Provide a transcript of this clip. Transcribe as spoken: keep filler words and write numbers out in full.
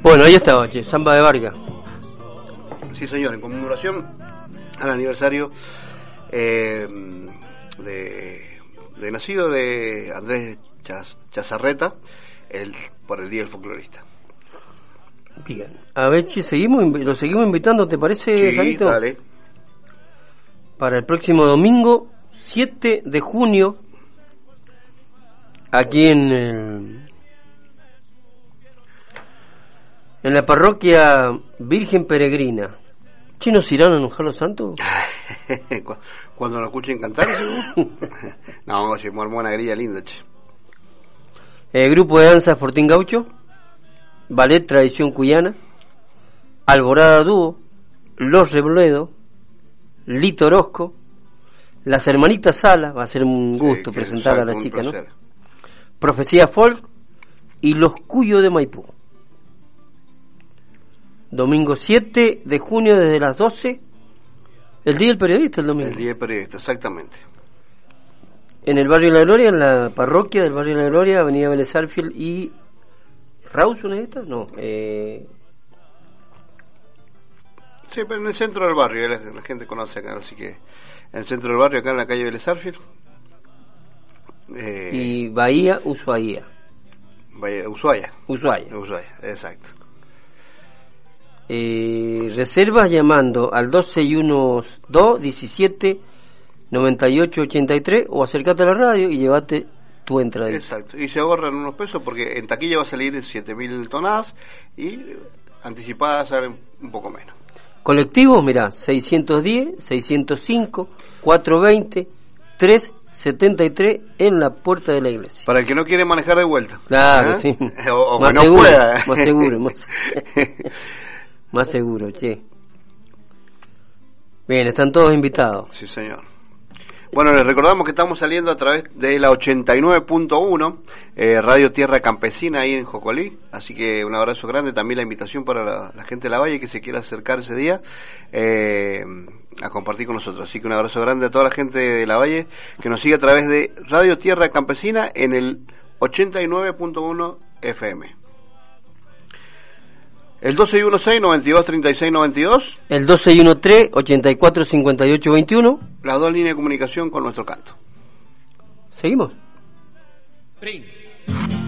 Bueno, ahí estaba, che, Samba de Vargas. Sí, señor, en conmemoración al aniversario eh, de, de nacido de Andrés Chaz, Chazarreta, el, por el Día del Folclorista. Bien. A ver, che, seguimos, lo seguimos invitando, ¿te parece, Sí, Janito? dale. Para el próximo domingo, siete de junio, aquí en el, en la parroquia Virgen Peregrina. ¿Che, nos irán a enojar los santos? Cuando nos escuchen cantar. No, se armó una grilla linda, che. El grupo de danza Fortín Gaucho, Ballet Tradición Cuyana, Alborada Dúo, Los Rebledo, Lito Orozco, las hermanitas Sala, va a ser un gusto sí, presentar a la chica, ¿no? Profecía Folk y Los Cuyos de Maipú. Domingo siete de junio desde las doce, el Día del Periodista, el domingo. El Día del Periodista, exactamente. En el barrio de la Gloria, en la parroquia del barrio de la Gloria, avenida Vélez Arfield y Rawson, ¿es esta? No, eh... Sí, pero en el centro del barrio, la, la gente conoce acá, así que en el centro del barrio, acá en la calle Vélez Arfield. Eh... Y Bahía, Ushuaia. Bahía, Ushuaia. Ushuaia. Ushuaia, exacto. Eh, reservas llamando al dos seis uno dos, diecisiete, noventa y ocho, ochenta y tres o acércate a la radio y llévate tu entrada. Exacto, y se ahorran unos pesos porque en taquilla va a salir siete mil tonadas y anticipadas salen un poco menos. Colectivos, mirá, seiscientos diez, seiscientos cinco, cuatrocientos veinte, trescientos setenta y tres en la puerta de la iglesia. Para el que no quiere manejar de vuelta. Claro, ¿eh? Sí. O, o más, no seguro, pueda. más seguro, más más seguro, che. Bien, están todos invitados. Sí, señor. Bueno, les recordamos que estamos saliendo a través de la ochenta y nueve punto uno, eh, Radio Tierra Campesina, ahí en Jocolí. Así que un abrazo grande, también la invitación para la, la gente de la Valle que se quiera acercar ese día eh, a compartir con nosotros. Así que un abrazo grande a toda la gente de la Valle que nos sigue a través de Radio Tierra Campesina en el ochenta y nueve punto uno F M. El dos seis uno seis, noventa y dos, treinta y seis, noventa y dos. El dos seis uno tres, ochenta y cuatro, cincuenta y ocho, veintiuno. Las dos líneas de comunicación con nuestro canto. ¿Seguimos?